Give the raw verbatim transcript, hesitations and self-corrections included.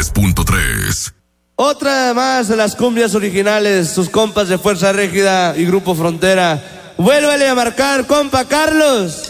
tres punto tres. Otra más de las cumbias originales, sus compas de Fuerza Régida y Grupo Frontera. Vuélvele a marcar, compa Carlos.